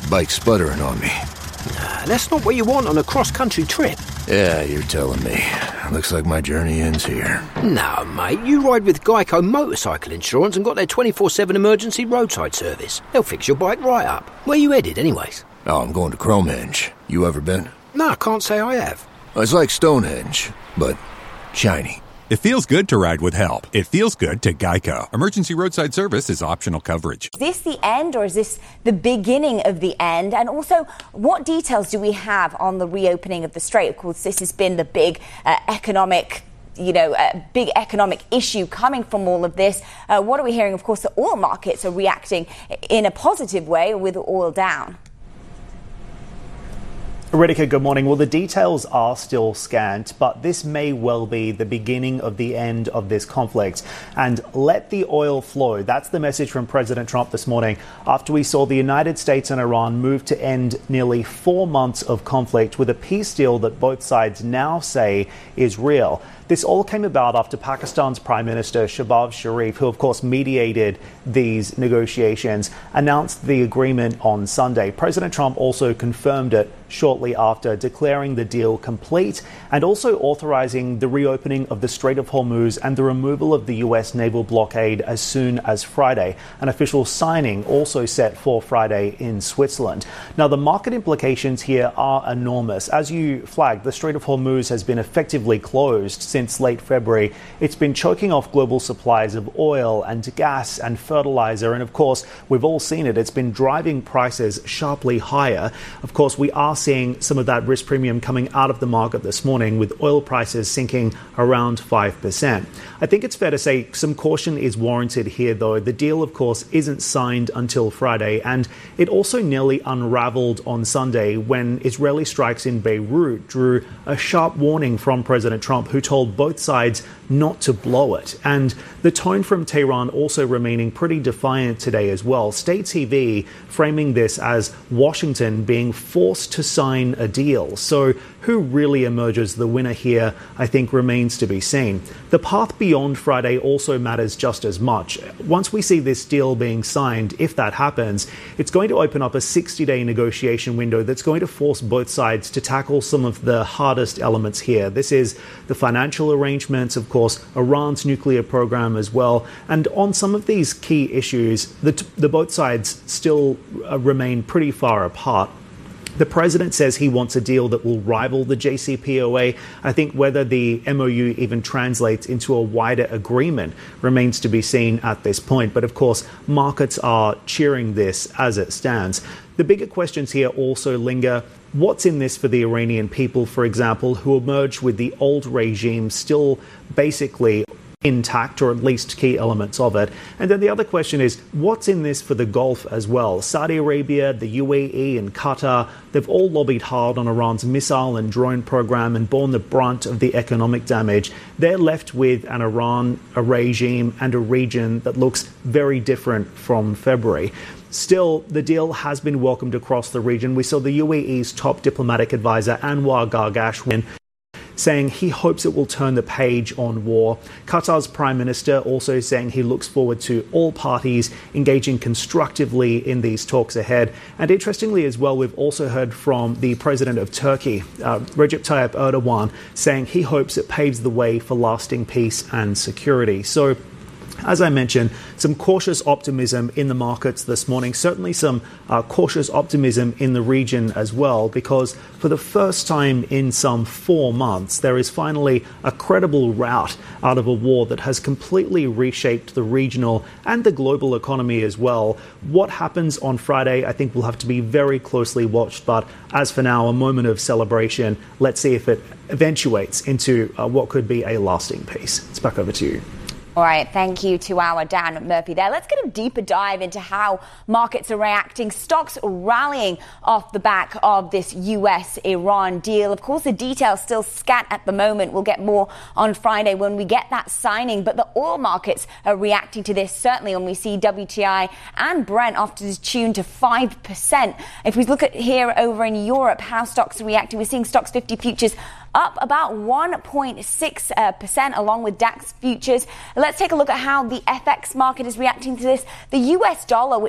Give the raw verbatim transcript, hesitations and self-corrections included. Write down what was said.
bike sputtering on me. Nah, that's not what you want on a cross-country trip. Yeah, you're telling me. Looks like my journey ends here. No, mate, you ride with Geico Motorcycle Insurance and got their twenty-four seven emergency roadside service. They'll fix your bike right up. Where you headed, anyways? Oh, I'm going to Cromhenge. You ever been? No, I can't say I have. It's like Stonehenge, but shiny. It feels good to ride with help. It feels good to Geico. Emergency roadside service is optional coverage. Is this the end, or is this the beginning of the end? And also, what details do we have on the reopening of the Strait? Of course, this has been the big uh, economic you know, a big economic issue coming from all of this. Uh, what are we hearing? Of course, the oil markets are reacting in a positive way with oil down. Ritika, good morning. Well, the details are still scant, but this may well be the beginning of the end of this conflict. And let the oil flow. That's the message from President Trump this morning after we saw the United States and Iran move to end nearly four months of conflict with a peace deal that both sides now say is real. This all came about after Pakistan's Prime Minister Shehbaz Sharif, who of course mediated these negotiations, announced the agreement on Sunday. President Trump also confirmed it shortly after, declaring the deal complete and also authorizing the reopening of the Strait of Hormuz and the removal of the U S naval blockade as soon as Friday. An official signing also set for Friday in Switzerland. Now, the market implications here are enormous. As you flagged, the Strait of Hormuz has been effectively closed since late February. It's been choking off global supplies of oil and gas and fertilizer. And of course, we've all seen it. It's been driving prices sharply higher. Of course, we are seeing some of that risk premium coming out of the market this morning, with oil prices sinking around five percent. I think it's fair to say some caution is warranted here, though. The deal, of course, isn't signed until Friday, and it also nearly unraveled on Sunday when Israeli strikes in Beirut drew a sharp warning from President Trump, who told both sides not to blow it. And the tone from Tehran also remaining pretty defiant today as well. State T V framing this as Washington being forced to sign a deal. So who really emerges the winner here, I think, remains to be seen. The path beyond Friday also matters just as much. Once we see this deal being signed, if that happens, it's going to open up a sixty-day negotiation window that's going to force both sides to tackle some of the hardest elements here. This is the financial arrangements, of course, Iran's nuclear program as well. And on some of these key issues, the, t- the both sides still uh, remain pretty far apart. The president says he wants a deal that will rival the J C P O A. I think whether the M O U even translates into a wider agreement remains to be seen at this point. But of course, markets are cheering this as it stands. The bigger questions here also linger. What's in this for the Iranian people, for example, who emerged with the old regime still basically intact, or at least key elements of it? And then the other question is, what's in this for the Gulf as well? Saudi Arabia, the U A E and Qatar, they've all lobbied hard on Iran's missile and drone program and borne the brunt of the economic damage. They're left with an Iran, a regime and a region that looks very different from February. Still, the deal has been welcomed across the region. We saw the U A E's top diplomatic advisor, Anwar Gargash, saying he hopes it will turn the page on war. Qatar's prime minister also saying he looks forward to all parties engaging constructively in these talks ahead. And interestingly as well, we've also heard from the president of Turkey, uh, Recep Tayyip Erdogan, saying he hopes it paves the way for lasting peace and security. So, as I mentioned, some cautious optimism in the markets this morning, certainly some uh, cautious optimism in the region as well, because for the first time in some four months, there is finally a credible route out of a war that has completely reshaped the regional and the global economy as well. What happens on Friday, I think, will have to be very closely watched. But as for now, a moment of celebration. Let's see if it eventuates into uh, what could be a lasting peace. It's back over to you. All right, thank you to our Dan Murphy there. Let's get a deeper dive into how markets are reacting. Stocks rallying off the back of this U S Iran deal. Of course, the details still scant at the moment. We'll get more on Friday when we get that signing. But the oil markets are reacting to this, certainly when we see W T I and Brent off to tune to five percent. If we look at here over in Europe, how stocks are reacting, we're seeing Stocks fifty futures up about one point six percent along with DAX futures. Let's take a look at how the F X market is reacting to this. The U S dollar, which